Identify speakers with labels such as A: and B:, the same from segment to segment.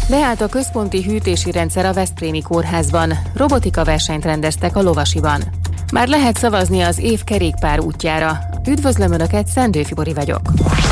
A: Beállt a központi hűtési rendszer a veszprémi kórházban, robotika versenyt rendeztek a Lovasiban. Már lehet szavazni az év kerékpár útjára. Üdvözlöm Önöket, Szendő Fibori vagyok.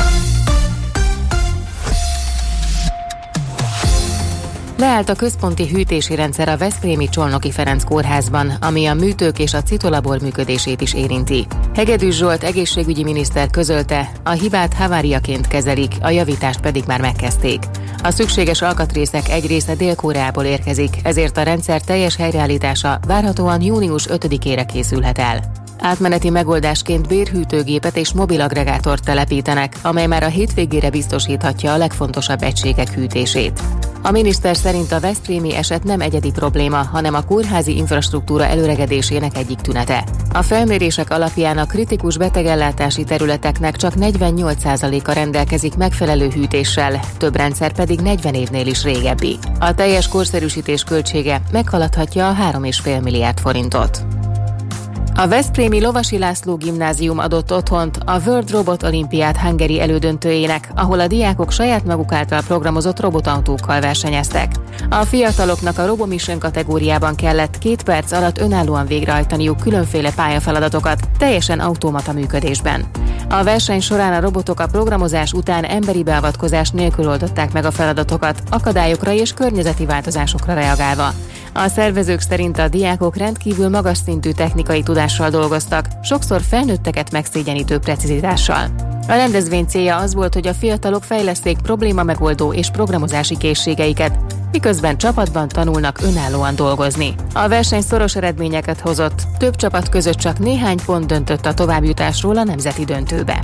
A: Leállt a központi hűtési rendszer a veszprémi Csolnoki Ferenc kórházban, ami a műtők és a citolabor működését is érinti. Hegedűs Zsolt egészségügyi miniszter közölte, a hibát haváriaként kezelik, a javítást pedig már megkezdték. A szükséges alkatrészek egy része Dél-Koreából érkezik, ezért a rendszer teljes helyreállítása várhatóan június 5-ére készülhet el. Átmeneti megoldásként bérhűtőgépet és mobilaggregátort telepítenek, amely már a hétvégére biztosíthatja a legfontosabb egységek hűtését. A miniszter szerint a veszprémi eset nem egyedi probléma, hanem a kórházi infrastruktúra előregedésének egyik tünete. A felmérések alapján a kritikus betegellátási területeknek csak 48%-a rendelkezik megfelelő hűtéssel, több rendszer pedig 40 évnél is régebbi. A teljes korszerűsítés költsége meghaladhatja a 3,5 milliárd forintot. A veszprémi Lovasi László gimnázium adott otthont a World Robot Olympiad Hungary elődöntőjének, ahol a diákok saját maguk által programozott robotautókkal versenyeztek. A fiataloknak a RoboMission kategóriában kellett 2 perc alatt önállóan végrehajtaniuk különféle pályafeladatokat, teljesen automata működésben. A verseny során a robotok a programozás után emberi beavatkozás nélkül oldották meg a feladatokat, akadályokra és környezeti változásokra reagálva. A szervezők szerint a diákok rendkívül magas szintű technikai tudással dolgoztak, sokszor felnőtteket megszégyenítő precizitással. A rendezvény célja az volt, hogy a fiatalok fejleszték problémamegoldó és programozási készségeiket, miközben csapatban tanulnak önállóan dolgozni. A verseny szoros eredményeket hozott, több csapat között csak néhány pont döntött a továbbjutásról a nemzeti döntőbe.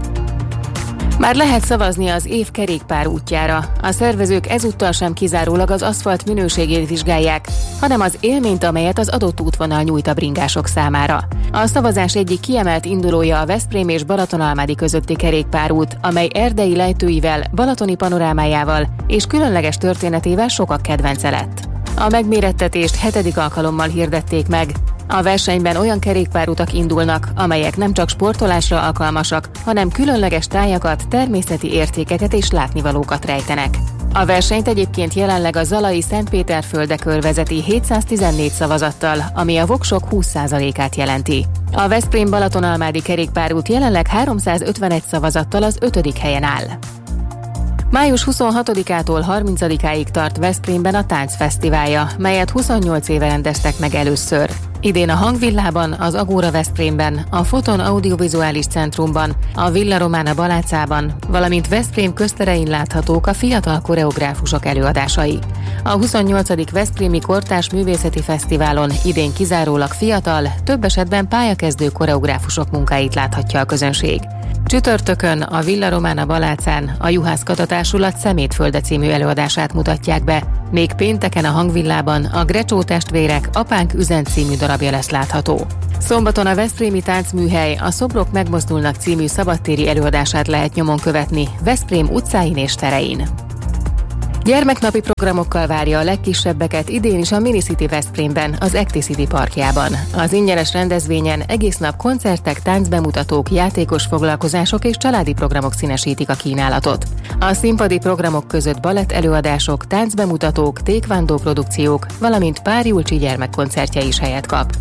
A: Már lehet szavazni az év kerékpár útjára. A szervezők ezúttal sem kizárólag az aszfalt minőségét vizsgálják, hanem az élményt, amelyet az adott útvonal nyújt a bringások számára. A szavazás egyik kiemelt indulója a Veszprém és Balatonalmádi közötti kerékpárút, amely erdei lejtőivel, balatoni panorámájával és különleges történetével sokak kedvence lett. A megmérettetést 7. alkalommal hirdették meg. A versenyben olyan kerékpárutak indulnak, amelyek nem csak sportolásra alkalmasak, hanem különleges tájakat, természeti értékeket és látnivalókat rejtenek. A versenyt egyébként jelenleg a zalai Szentpéterföldekör vezeti 714 szavazattal, ami a voksok 20%-át jelenti. A Veszprém-Balatonalmádi kerékpárút jelenleg 351 szavazattal az 5. helyen áll. Május 26-ától 30-áig tart Veszprémben a táncfesztiválja, melyet 28 éve rendeztek meg először. Idén a Hangvillában, az Agóra Veszprémben, a Foton Audiovizuális Centrumban, a Villa Romana Balácában, valamint Veszprém közterein láthatók a fiatal koreográfusok előadásai. A 28. Veszprémi Kortárs Művészeti Fesztiválon idén kizárólag fiatal, több esetben pályakezdő koreográfusok munkáit láthatja a közönség. Csütörtökön a Villa Romana Balácán a Juhász Kata Társulat Szemétfölde című előadását mutatják be, még pénteken a Hangvillában a Grecsó testvérek Apánk üzent című darabja lesz látható. Szombaton a veszprémi táncműhely a Szobrok megmozdulnak című szabadtéri előadását lehet nyomon követni Veszprém utcáin és terein. Gyermeknapi programokkal várja a legkisebbeket idén is a Minicity Veszprémben, az Acticity parkjában. Az ingyenes rendezvényen egész nap koncertek, táncbemutatók, játékos foglalkozások és családi programok színesítik a kínálatot. A színpadi programok között balett előadások, táncbemutatók, taekwondo produkciók, valamint Pár Julcsi gyermekkoncertje is helyet kap.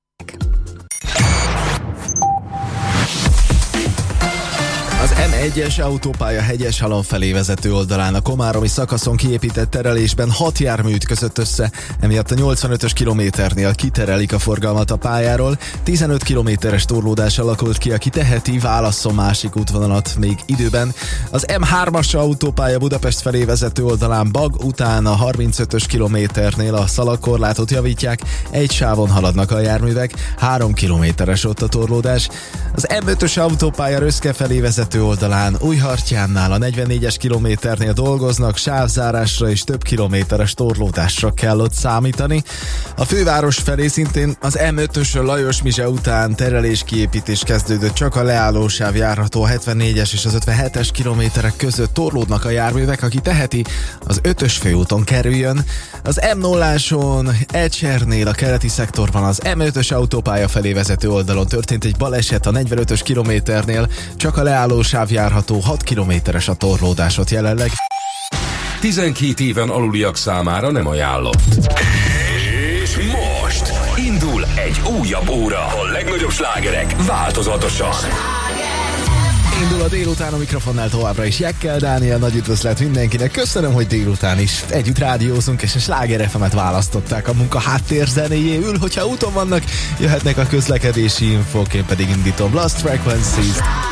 B: Az M1-es autópálya Hegyeshalom felé vezető oldalán a komáromi szakaszon kiépített terelésben 6 jármű ütközött össze, emiatt a 85-ös kilométernél kiterelik a forgalmat a pályáról. 15 kilométeres torlódás alakult ki, aki teheti, válasszon másik útvonalat még időben. Az M3-as autópálya Budapest felé vezető oldalán Bag után a 35-ös kilométernél a szalagkorlátot javítják, egy sávon haladnak a járművek, 3 kilométeres ott a torlódás. Az M5-ös autópálya Röszke felé vezető oldalán Újhartyánnál a 44-es kilométernél dolgoznak, sávzárásra és több kilométeres torlódásra kell ott számítani. A főváros felé szintén az M5-ös Lajos Mizse után tereléskiépítés kezdődött, csak a leállósáv járható, a 74-es és az 57-es kilométerek között torlódnak a járművek, aki teheti, az 5-ös főúton kerüljön. Az M0-áson Ecsernél a keleti szektorban az M5-ös autópálya felé vezető oldalon történt egy baleset, a 45-ös kilométernél csak a leállósáv járható, 6 kilométeres a torlódásot jelenleg.
C: 12 éven aluliak számára nem ajánlott. És most indul egy újabb óra. A legnagyobb slágerek változatosan.
B: Indul a délután, a mikrofonnál továbbra is Jekkel Dániel, nagy üdvözlet mindenkinek. Köszönöm, hogy délután is együtt rádiózunk, és a Sláger FM-et választották a munka háttérzenéjéül. Hogyha úton vannak, jöhetnek a közlekedési infók, én pedig indítom Lost Frequencies.